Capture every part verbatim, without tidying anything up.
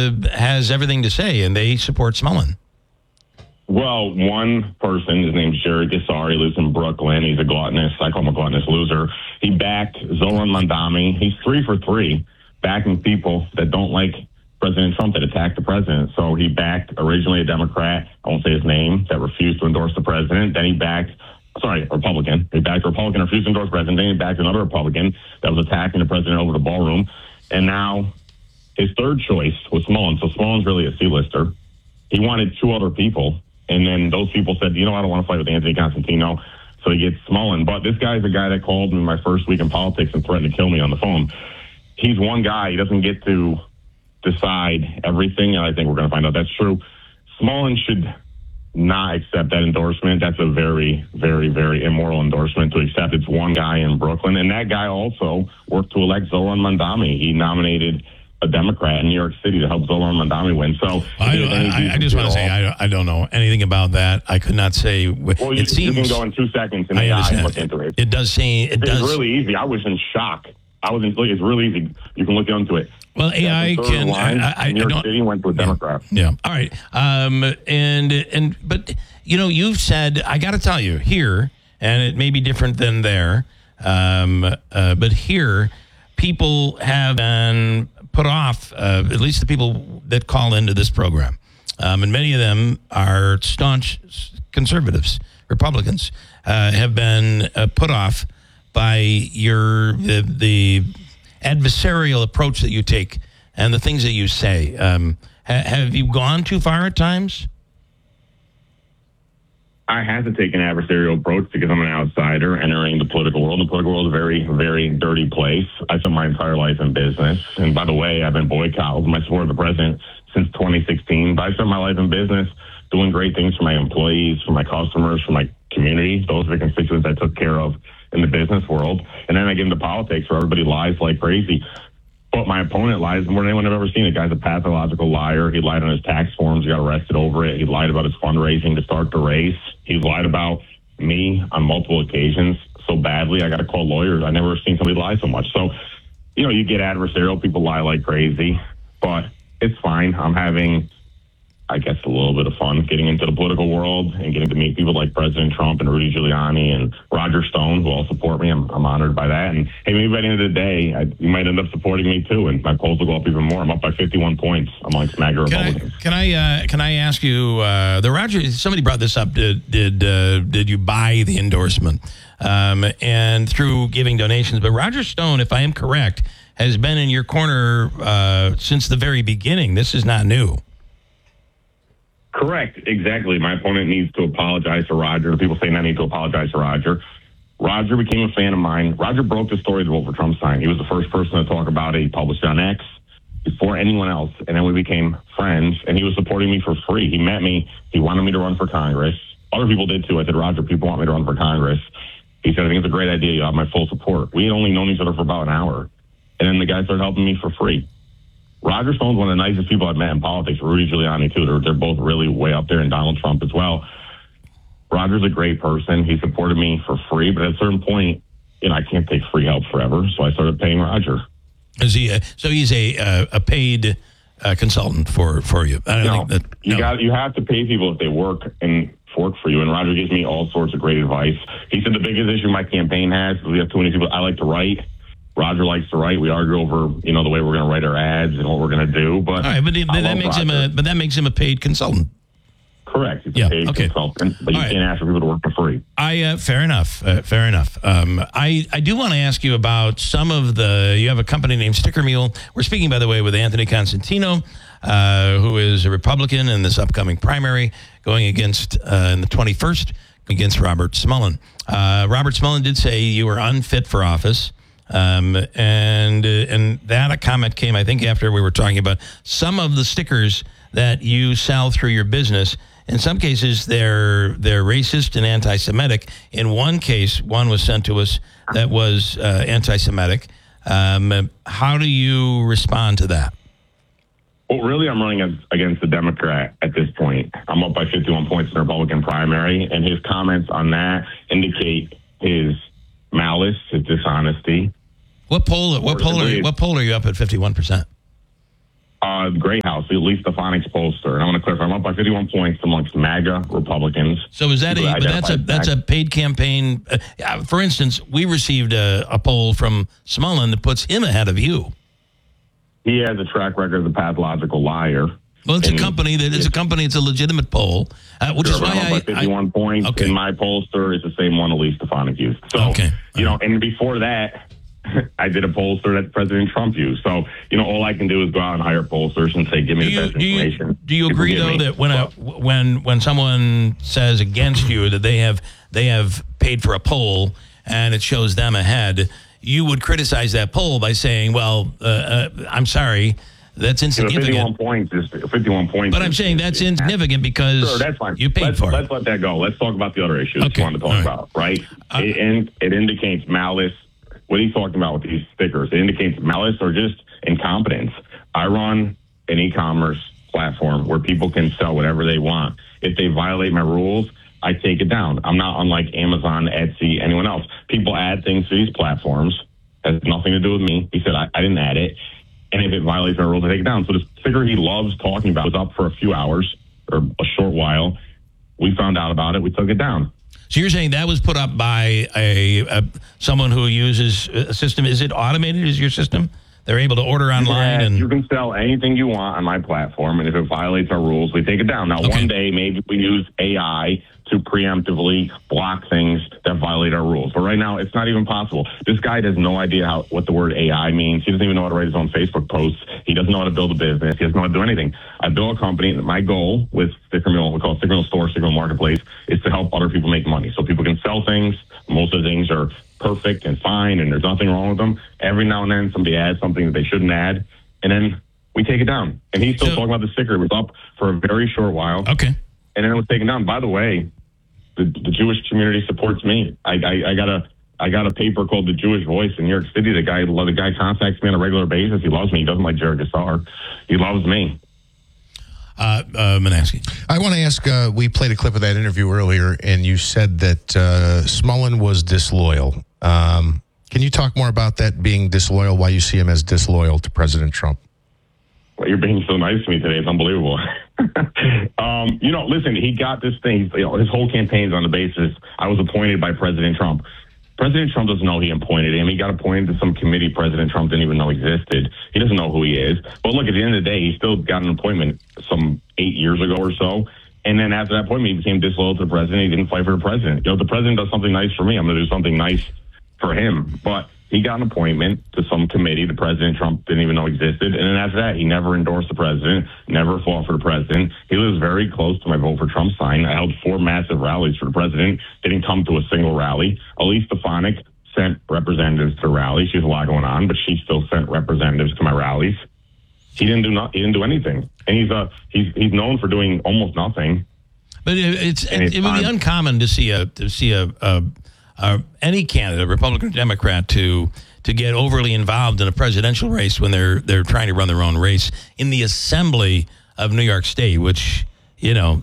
uh, has everything to say, and they support Smullen. Well, one person, his name's Jared Gassari, lives in Brooklyn. He's a gluttonous, I call him a gluttonous loser. He backed Zoran Mandami. He's three for three, backing people that don't like President Trump, that attacked the president. So he backed originally a Democrat, I won't say his name, that refused to endorse the president. Then he backed, sorry, a Republican. He backed a Republican, refused to endorse the president. Then he backed another Republican that was attacking the president over the ballroom. And now his third choice was Smullen. So Smullen's really a C-lister. He wanted two other people. And then those people said, you know, I don't want to fight with Anthony Constantino. So he gets Smullen. But this guy's a guy that called me my first week in politics and threatened to kill me on the phone. He's one guy. He doesn't get to decide everything. And I think we're going to find out that's true. Smullen should not accept that endorsement. That's a very, very, very immoral endorsement to accept. It's one guy in Brooklyn. And that guy also worked to elect Zoran Mandami. He nominated a Democrat in New York City to help Zoran Mandami win. So I, I, I just want to say I, I don't know anything about that. I could not say. Well, you, it seems, you can go in two seconds and I A I understand. and look into it. It does seem. It it's does. really easy. I was in shock. I was in. It's really easy. You can look into it. Well, A I can. Line, I, I, New York I don't, City went to a Democrat. Yeah. yeah. All right. Um. And and but you know you've said I got to tell you here, and it may be different than there. Um. Uh, but here, people have been put off, uh, at least the people that call into this program. Um, and many of them are staunch conservatives, Republicans, uh, have been uh, put off by your the, the adversarial approach that you take and the things that you say. Um, ha- have you gone too far at times? I had to take an adversarial approach because I'm an outsider entering the political world. The political world is a very, very dirty place. I spent my entire life in business. And by the way, I've been boycotted my support of the president since twenty sixteen. But I spent my life in business doing great things for my employees, for my customers, for my community. Those are the constituents I took care of in the business world. And then I get into politics where everybody lies like crazy. But my opponent lies more than anyone I've ever seen. The guy's a pathological liar. He lied on his tax forms. He got arrested over it. He lied about his fundraising to start the race. He's lied about me on multiple occasions so badly I got to call lawyers. I never seen somebody lie so much. So, you know, you get adversarial. People lie like crazy. But it's fine. I'm having, I guess, a little bit of fun getting into the political world and getting to meet people like President Trump and Rudy Giuliani and Roger Stone, who all support me. I'm, I'm honored by that. And hey, maybe by the end of the day, I, you might end up supporting me too, and my polls will go up even more. I'm up by fifty-one points amongst MAGA Can Republicans. I can I, uh, can I ask you uh, the Roger? Somebody brought this up. Did did uh, did you buy the endorsement um, and through giving donations? But Roger Stone, if I am correct, has been in your corner uh, since the very beginning. This is not new. Correct. Exactly. My opponent needs to apologize to Roger. People saying I need to apologize to Roger. Roger became a fan of mine. Roger broke the story to vote for Trump sign. He was the first person to talk about it. He published it on X before anyone else. And then we became friends, and he was supporting me for free. He met me. He wanted me to run for Congress. Other people did too. I said, Roger, people want me to run for Congress. He said, I think it's a great idea. You have my full support. We had only known each other for about an hour. And then the guy started helping me for free. Roger Stone's one of the nicest people I've met in politics. Rudy Giuliani, too. They're, they're both really way up there, and Donald Trump as well. Roger's a great person. He supported me for free, but at a certain point, you know, I can't take free help forever, so I started paying Roger. Is he? A, so he's a uh, a paid uh, consultant for, for you. I don't no, think that, you no. got you have to pay people if they work and work for you. And Roger gives me all sorts of great advice. He said the biggest issue my campaign has is we have too many people. I like to write. Roger likes to write. We argue over, you know, the way we're going to write our ads and what we're going to do. But, all right, but, but that makes Roger. him a but that makes him a paid consultant. Correct. He's yeah, a paid okay. consultant, but you all can't right. ask for people to work for free. I uh, fair enough. Uh, fair enough. Um, I I do want to ask you about some of the. You have a company named Sticker Mule. We're speaking, by the way, with Anthony Constantino, uh, who is a Republican in this upcoming primary, going against uh, in the twenty-first against Robert Smullen. Uh, Robert Smullen did say you were unfit for office. Um, and uh, and that comment came, I think, after we were talking about some of the stickers that you sell through your business. In some cases, they're they're racist and anti-Semitic. In one case, one was sent to us that was uh, anti-Semitic. Um, how do you respond to that? Well, really, I'm running against the Democrat at this point. I'm up by fifty-one points in the Republican primary, and his comments on that indicate his malice, his dishonesty. What poll? What poll? Are you, what poll are you up at fifty-one percent? Uh, Gray House, the Lee Stefanik's pollster, and I want to clarify, I'm up by fifty-one points amongst MAGA Republicans. So is that a, but that's a that's a paid campaign? Uh, for instance, we received a, a poll from Smullen that puts him ahead of you. He has a track record of the pathological liar. Well, it's and a company that it's a company. It's a legitimate poll, uh, which sure, is why I'm up I by fifty-one I, points. Okay. And my pollster is the same one Lee Stefanik used. So, okay. you know, and before that, I did a pollster that President Trump used. So, you know, all I can do is go out and hire pollsters and say, give me do the you, best do you, information. Do you agree, though, me. that when a, when when someone says against you that they have they have paid for a poll and it shows them ahead, you would criticize that poll by saying, well, uh, uh, I'm sorry, that's insignificant. You know, fifty-one points is fifty-one points. But I'm is, saying that's is, insignificant because sure, that's fine. you paid let's, for let's it. Let's let that go. Let's talk about the other issues okay. you wanted to talk right. about, right? Uh, it, and it indicates malice. What he's talking about with these stickers, it indicates malice or just incompetence. I run an e-commerce platform where people can sell whatever they want. If they violate my rules, I take it down. I'm not unlike Amazon, Etsy, anyone else. People add things to these platforms. Has nothing to do with me. He said, I, I didn't add it. And if it violates my rules, I take it down. So the sticker he loves talking about was up for a few hours or a short while. We found out about it. We took it down. So you're saying that was put up by a, a someone who uses a system. Is it automated? Is your system? They're able to order online, yeah, and you can sell anything you want on my platform, and if it violates our rules, we take it down. Now, okay. One day maybe we use A I to preemptively block things that violate our rules, but right now it's not even possible. This guy has no idea how what the word A I means. He doesn't even know how to write his own Facebook posts. He doesn't know how to build a business. He doesn't know how to do anything. I build a company. My goal with Sticker Mill, we call it Sticker Mill Store, Sticker Mill Marketplace, is to help other people make money. So people can sell things. Most of the things are perfect and fine, and there's nothing wrong with them. Every now and then, somebody adds something that they shouldn't add, and then we take it down. And he's still so, talking about the sticker. It was up for a very short while. Okay. And then it was taken down. By the way, the, the Jewish community supports me. I, I, I got a I got a paper called The Jewish Voice in New York City. The guy the guy contacts me on a regular basis. He loves me. He doesn't like Jared Gassar. He loves me. Uh, uh, Manaski. I want to ask, uh, we played a clip of that interview earlier, and you said that uh, Smullen was disloyal. Um, can you talk more about that, being disloyal, why you see him as disloyal to President Trump? Well, you're being so nice to me today. It's unbelievable. um, you know, listen, he got this thing. You know, his whole campaign's on the basis I was appointed by President Trump. President Trump doesn't know he appointed him. He got appointed to some committee President Trump didn't even know existed. He doesn't know who he is. But look, at the end of the day, he still got an appointment some eight years ago or so. And then after that appointment, he became disloyal to the president. He didn't fight for the president. You know, if the president does something nice for me, I'm going to do something nice for him. But he got an appointment to some committee the President Trump didn't even know existed. And then after that, he never endorsed the president, never fought for the president. He lives very close to my Vote for Trump sign. I held four massive rallies for the president, didn't come to a single rally. Elise Stefanik sent representatives to rallies. She has a lot going on, but she still sent representatives to my rallies. He didn't do not, he didn't do anything. And he's uh he's he's known for doing almost nothing. But it, it's it, it would be uncommon to see a to see a, a Uh, any candidate, Republican or Democrat, to to get overly involved in a presidential race when they're they're trying to run their own race in the Assembly of New York State, which, you know,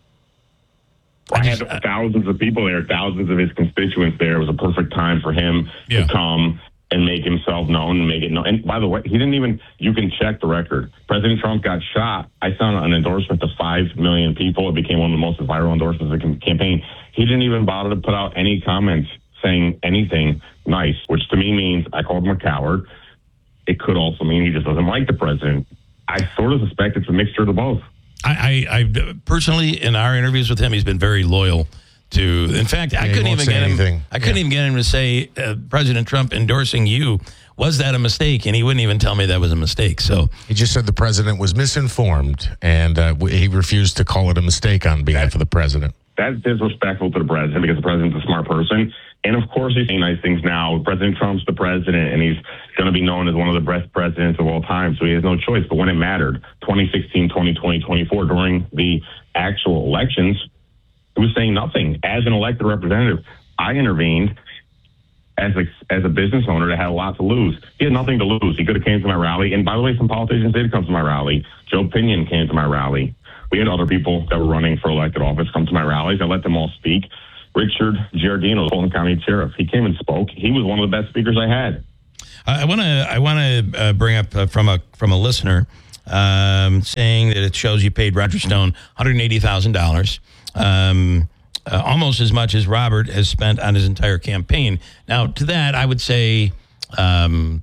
I, I just, had thousands of people there, thousands of his constituents there. It was a perfect time for him yeah. to come and make himself known and make it known. And by the way, he didn't even, you can check the record. President Trump got shot. I sent an endorsement to five million people. It became one of the most viral endorsements of the campaign. He didn't even bother to put out any comments saying anything nice, which to me means I called him a coward. It could also mean he just doesn't like the president. I sort of suspect it's a mixture of the both. I, I, I personally, in our interviews with him, he's been very loyal to. In fact, I yeah, couldn't even get anything. him. I couldn't yeah. even get him to say uh, President Trump endorsing you. Was that a mistake? And he wouldn't even tell me that was a mistake. So he just said the president was misinformed, and uh, he refused to call it a mistake on behalf That's, of the president. That's disrespectful to the president because the president's a smart person. And of course, he's saying nice things now. President Trump's the president, and he's going to be known as one of the best presidents of all time. So he has no choice. But when it mattered, twenty sixteen, twenty twenty, twenty-four, during the actual elections, he was saying nothing. As an elected representative, I intervened as a, as a business owner that had a lot to lose. He had nothing to lose. He could have came to my rally. And by the way, some politicians did come to my rally. Joe Pinion came to my rally. We had other people that were running for elected office come to my rallies. I let them all speak. Richard Giardino, the Fulton County Sheriff, he came and spoke. He was one of the best speakers I had. I want to I want to uh, bring up uh, from a from a listener. um, saying that it shows you paid Roger Stone one hundred eighty thousand dollars, um, uh, almost as much as Robert has spent on his entire campaign. Now, to that, I would say um,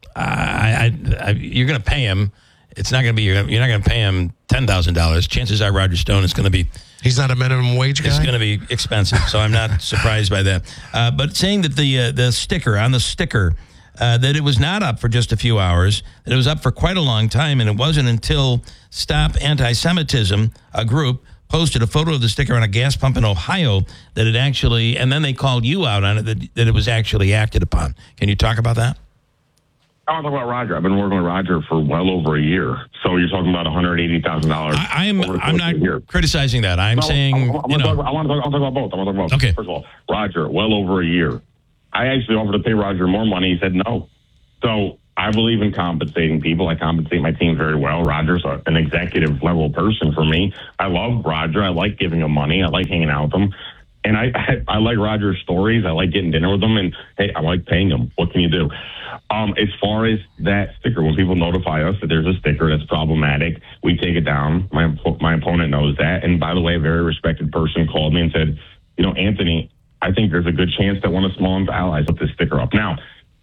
I, I, I, you're going to pay him. It's not going to be, you're not going to pay him ten thousand dollars. Chances are Roger Stone is going to be. He's not a minimum wage guy? It's going to be expensive, so I'm not surprised by that. Uh, but saying that the uh, the sticker, on the sticker, uh, that it was not up for just a few hours, that it was up for quite a long time, and it wasn't until Stop Anti-Semitism, a group, posted a photo of the sticker on a gas pump in Ohio that it actually, and then they called you out on it, that, that it was actually acted upon. Can you talk about that? I want to talk about Roger. I've been working with Roger for well over a year. So you're talking about one hundred eighty thousand dollars. I'm I'm not criticizing that. I'm no, saying, I'm, I'm you know. Talk, I want to talk, I'll talk about both. I want to talk about okay. First of all, Roger, well over a year. I actually offered to pay Roger more money. He said no. So I believe in compensating people. I compensate my team very well. Roger's a, an executive level person for me. I love Roger. I like giving him money. I like hanging out with him. And I, I, I like Roger's stories. I like getting dinner with him. And, hey, I like paying him. What can you do? Um, as far as that sticker, when people notify us that there's a sticker that's problematic, we take it down. My my opponent knows that. And by the way, a very respected person called me and said, you know, Anthony, I think there's a good chance that one of Smollen's allies put this sticker up. Now,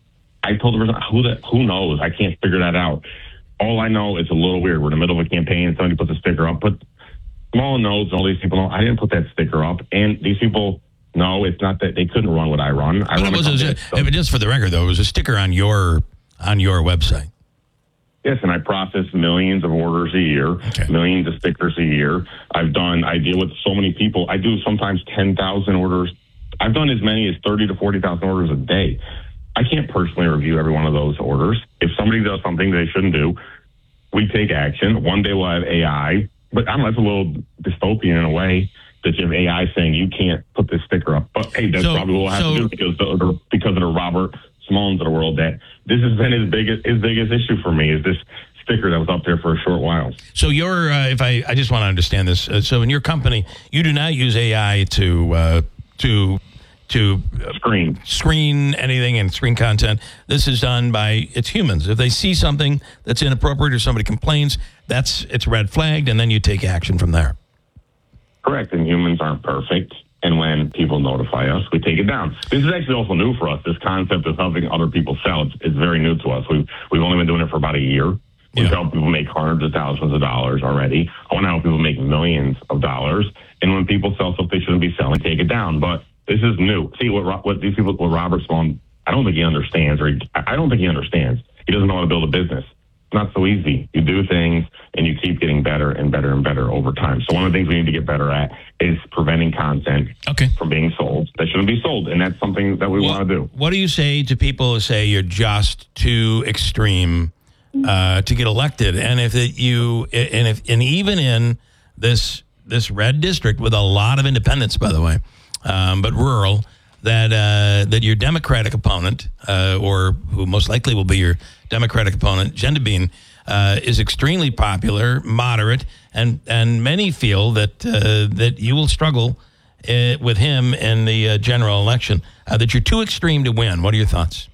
I told the person, who, the, who knows? I can't figure that out. All I know is a little weird. We're in the middle of a campaign and somebody puts a sticker up. But Smollen knows, all these people know, I didn't put that sticker up. And these people know it's not that they couldn't run what I run. I but run it was a, so. Just for the record, though, it was a sticker on your on your website. Yes, and I process millions of orders a year, okay. millions of stickers a year. I've done, I deal with so many people. I do sometimes ten thousand orders. I've done as many as thirty to forty thousand orders a day. I can't personally review every one of those orders. If somebody does something they shouldn't do, we take action. One day we'll have A I. But I don't know, it's a little dystopian in a way that you have A I saying you can't put this sticker up. But hey, that's so, probably what we'll have so, to do because of the, because of the Robert Smollens of the world. That this has been his biggest his biggest issue for me is this sticker that was up there for a short while. So you're, uh, if I, I just want to understand this. Uh, so in your company, you do not use A I to uh, to to screen screen anything and screen content. This is done by it's humans. If they see something that's inappropriate or somebody complains, that's it's red flagged, and then you take action from there. Correct, and humans aren't perfect. And when people notify us, we take it down. This is actually also new for us. This concept of helping other people sell is, is very new to us. We've we've only been doing it for about a year. We've yeah. helped people make hundreds of thousands of dollars already. I want to help people make millions of dollars. And when people sell stuff they shouldn't be selling, take it down. But this is new. See what what these people, what Robert Smollen, I don't think he understands, or he, I don't think he understands. He doesn't know how to build a business. It's not so easy. You do things and you keep getting better and better and better over time. So one of the things we need to get better at is preventing content okay. from being sold that shouldn't be sold. And that's something that we well, want to do. What do you say to people who say you're just too extreme uh, to get elected? And if it, you, and if, and even in this, this red district with a lot of independents, by the way, um, but rural, that uh, that your Democratic opponent, uh, or who most likely will be your Democratic opponent, Jen Devine, uh, is extremely popular, moderate, and and many feel that uh, that you will struggle uh, with him in the uh, general election. Uh, that you're too extreme to win. What are your thoughts?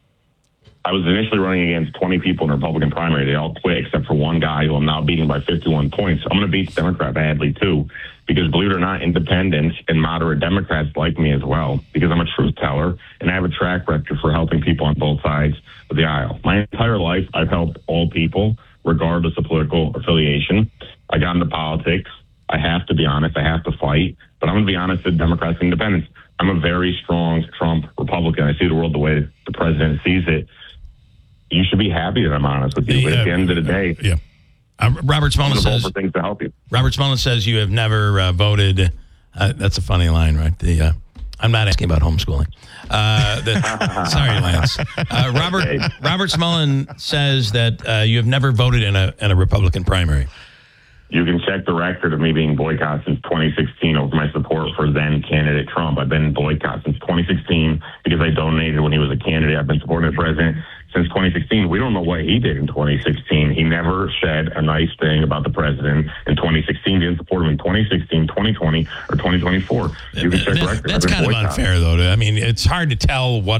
I was initially running against twenty people in the Republican primary. They all quit except for one guy who I'm now beating by fifty-one points. I'm going to beat the Democrat badly, too, because believe it or not, independents and moderate Democrats like me as well, because I'm a truth teller and I have a track record for helping people on both sides of the aisle. My entire life, I've helped all people, regardless of political affiliation. I got into politics. I have to be honest. I have to fight. But I'm going to be honest with Democrats and independents. I'm a very strong Trump Republican. I see the world the way the president sees it. You should be happy that I'm honest with you. But at the end of the day, yeah. Uh, Robert Smollen says for things to help you. Robert Smollen says you have never uh, voted. Uh, that's a funny line, right? The uh, I'm not asking about homeschooling. Uh, the, sorry, Lance. Uh, Robert okay. Robert Smollen says that uh, you have never voted in a in a Republican primary. You can check the record of me being boycotted since twenty sixteen over my support for then candidate Trump. I've been boycotted since twenty sixteen because I donated when he was a candidate. I've been supporting the president since twenty sixteen. We don't know what he did in twenty sixteen. He never said a nice thing about the president in twenty sixteen. He didn't support him in twenty sixteen, twenty twenty, or twenty twenty-four. You can check that, record. That's kind of unfair, though. I mean, it's hard to tell what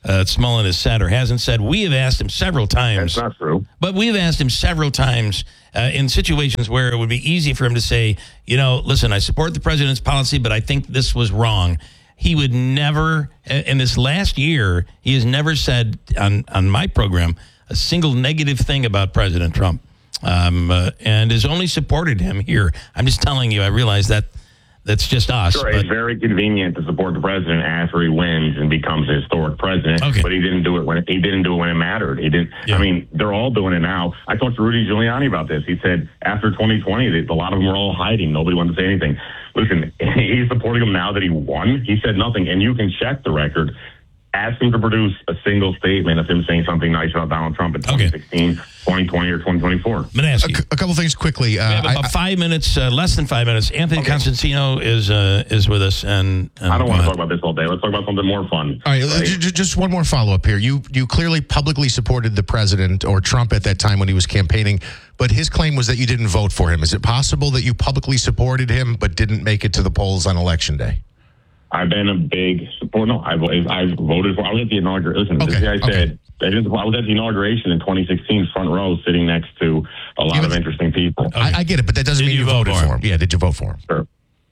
uh, Smullen has said or hasn't said. We have asked him several times. That's not true. But we've asked him several times uh, in situations where it would be easy for him to say, you know, listen, I support the president's policy, but I think this was wrong. He would never, in this last year, he has never said on, on my program a single negative thing about President Trump, um, uh, and has only supported him here. I'm just telling you, I realize that that's just us. Sure, but, it's very convenient to support the president after he wins and becomes a historic president. Okay. But he didn't do it when he didn't do it when it mattered. He didn't. Yeah. I mean, they're all doing it now. I talked to Rudy Giuliani about this. He said after twenty twenty, that a lot of them were all hiding. Nobody wanted to say anything. Listen, he's supporting him now that he won. He said nothing, and you can check the record. Ask him to produce a single statement of him saying something nice about Donald Trump in twenty sixteen, twenty twenty, or twenty twenty-four. I'm going to ask A, you. c- a couple things quickly. Uh, We have about I- five minutes, uh, less than five minutes. Anthony Okay. Constantino is uh, is with us, and, and I don't want uh, to talk about this all day. Let's talk about something more fun. All right, Right? j- j- just one more follow up here. You you clearly publicly supported the president or Trump at that time when he was campaigning, but his claim was that you didn't vote for him. Is it possible that you publicly supported him but didn't make it to the polls on election day? I've been a big supporter. No, I've, I've voted for. I was at the inauguration. Listen, Okay, this guy okay. said I, didn't, I was at the inauguration in twenty sixteen, front row, sitting next to a lot You of know- interesting people. I, I get it, but that doesn't Did mean you you, vote voted for for him? him. Yeah, did you vote for him? Sure.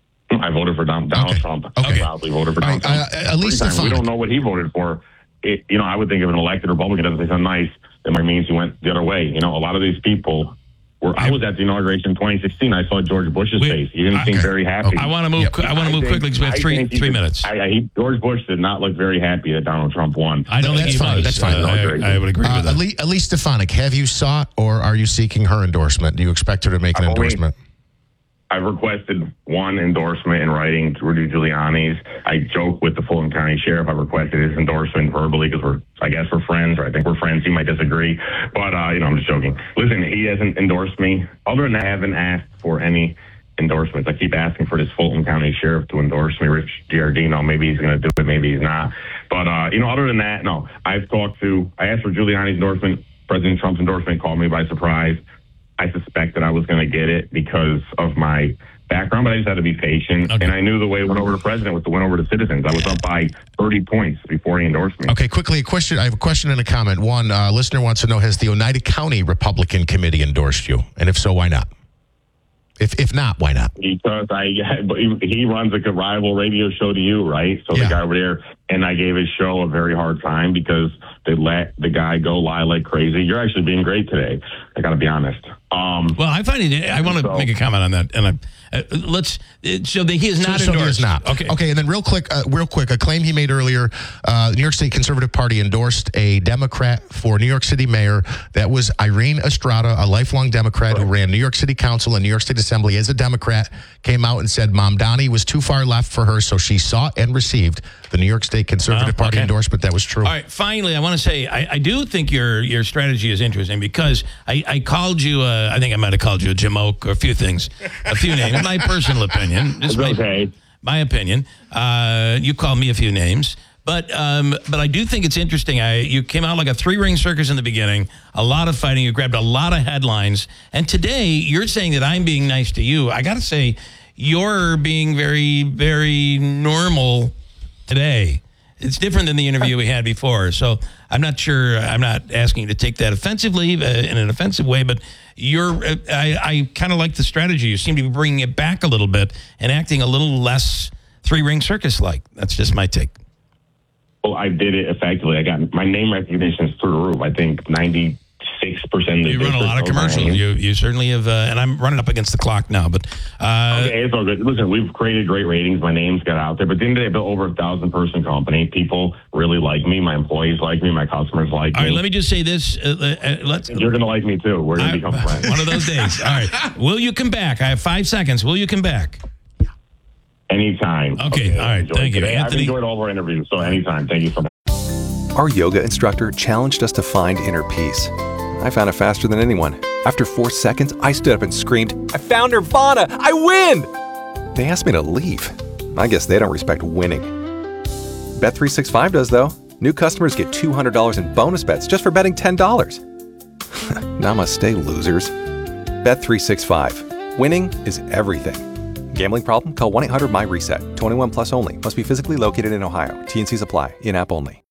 I voted for Don, Donald Okay. Trump. Okay. I proudly voted for All Donald right, Trump. uh, at least Every time. Stefanik. We don't know what he voted for. It, you know, I would think if an elected Republican doesn't say something nice, that might mean he went the other way. You know, a lot of these people were. I was at the inauguration in twenty sixteen. I saw George Bush's We- face. He didn't seem Okay. very happy. I want to move. Yep. qu- I want to move think- quickly because we have I three think he three did- minutes. I, I, he, George Bush did not look very happy that Donald Trump won. I don't think That's he fine, was. that's fine. Uh, I, I would agree Uh, with that. Ali, Elise Stefanik, have you sought or are you seeking her endorsement? Do you expect her to make an I've only- endorsement? I requested one endorsement in writing to Rudy Giuliani's. I joke with the Fulton County Sheriff. I requested his endorsement verbally because we're, I guess we're friends, or I think we're friends. He might disagree, but, uh, you know, I'm just joking. Listen, he hasn't endorsed me. Other than that, I haven't asked for any endorsements. I keep asking for this Fulton County Sheriff to endorse me, Rich Giardino. Maybe he's going to do it, maybe he's not. But, uh, you know, other than that, no. I've talked to, I asked for Giuliani's endorsement. President Trump's endorsement caught me by surprise. I suspected I was going to get it because of my background, but I just had to be patient. Okay. And I knew the way it went over to president was to win over to citizens. I was up by thirty points before he endorsed me. Okay, quickly, a question. I have a question and a comment. One uh, listener wants to know: has the Oneida County Republican Committee endorsed you? And if so, why not? If if not, why not? Because I, he runs like a rival radio show to you, right? So Yeah. the guy over there, and I gave his show a very hard time because they let the guy go lie like crazy. You're actually being great today. I got to be honest. Um, Well, I find it. I want to So- make a comment on that, and I, uh, let's. Uh, so that he is not so, so he endorsed. is not. Okay. Okay, and then real quick, uh, real quick, a claim he made earlier: uh, the New York State Conservative Party endorsed a Democrat for New York City mayor. That was Irene Estrada, a lifelong Democrat who ran New York City Council and New York State Assembly as a Democrat. Came out and said Mamdani was too far left for her, so she sought and received the New York State Conservative Oh, Party okay. endorsement. That was true. All right. Finally, I want to say I, I do think your your strategy is interesting because I, I called you. Uh, I think I might have called you a Jim Oak or a few things, a few names. My personal opinion. Just It's my, okay. my opinion. Uh, you called me a few names, but um, but I do think it's interesting. I you came out like a three ring circus in the beginning. A lot of fighting. You grabbed a lot of headlines, and today you're saying that I'm being nice to you. I got to say, you're being very very normal today. It's different than the interview we had before. So I'm not sure. I'm not asking you to take that offensively uh, in an offensive way, but you're. Uh, I, I kind of like the strategy. You seem to be bringing it back a little bit and acting a little less three ring circus like. That's just my take. Well, I did it effectively. I got my name recognition is through the roof. I think ninety-six percent of the You run a lot of districts over commercials. my name. You you certainly have, uh, and I'm running up against the clock now. But uh, Okay, it's all good. Listen, we've created great ratings. My name's got out there. But at the end of the day, I built over a thousand person company. People really like me. My employees like me. My customers like all right, me. let me just say this. Uh, uh, let's. You're going to like me too. We're going to I- become friends. one of those days. All right. Will you come back? I have five seconds. Will you come back? Anytime. Okay, all right, enjoy thank you. today. Anthony- I've enjoyed all of our interviews, so anytime. Thank you so much. Our yoga instructor challenged us to find inner peace. I found it faster than anyone. After four seconds, I stood up and screamed, "I found Nirvana! I win!" They asked me to leave. I guess they don't respect winning. Bet three sixty-five does, though. New customers get two hundred dollars in bonus bets just for betting ten dollars. Namaste, losers. Bet three sixty-five. Winning is everything. Gambling problem? Call one eight hundred M Y RESET. twenty-one plus only. Must be physically located in Ohio. T N Cs apply. In-app only.